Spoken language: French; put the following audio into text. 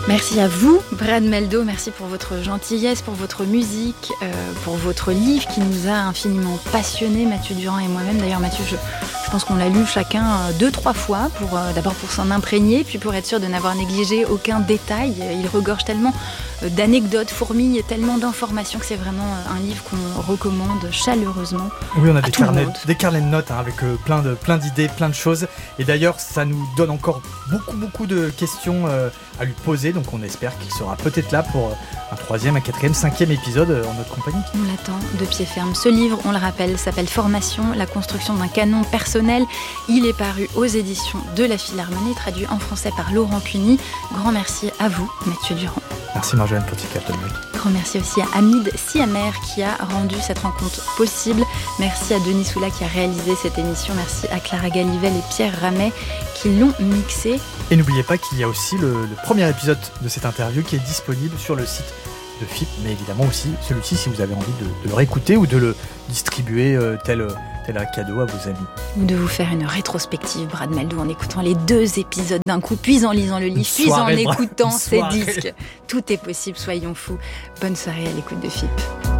Merci à vous, Brad Meldo. Merci pour votre gentillesse, pour votre musique, pour votre livre qui nous a infiniment passionnés, Mathieu Durand et moi-même. D'ailleurs, Mathieu, je pense qu'on l'a lu chacun 2-3 fois, d'abord pour s'en imprégner, puis pour être sûr de n'avoir négligé aucun détail. Il regorge tellement d'anecdotes, fourmille, tellement d'informations que c'est vraiment un livre qu'on recommande chaleureusement. Oui, on a des carnets de notes avec plein d'idées, plein de choses. Et d'ailleurs, ça nous donne encore beaucoup de questions à lui poser. Donc on espère qu'il sera peut-être là pour un 3e, un 4e, 5e épisode en notre compagnie. On l'attend de pied ferme. Ce livre, on le rappelle, s'appelle Formation, la construction d'un canon personnel. Il est paru aux éditions de la Philharmonie, traduit en français par Laurent Cuny. Grand merci à vous, Mathieu Durand. Merci Marjolaine pour tes cartes de notes. Grand merci aussi à Hamid Siamer qui a rendu cette rencontre possible. Merci à Denis Soula qui a réalisé cette émission. Merci à Clara Galivel et Pierre Ramet qui l'ont mixé. Et n'oubliez pas qu'il y a aussi le premier épisode de cette interview qui est disponible sur le site de FIP, mais évidemment aussi celui-ci si vous avez envie de le réécouter ou de le distribuer tel un cadeau à vos amis. Ou de vous faire une rétrospective, Brad Meldo, en écoutant les 2 épisodes d'un coup, puis en lisant le livre, puis en écoutant ces disques. Tout est possible, soyons fous. Bonne soirée à l'écoute de FIP.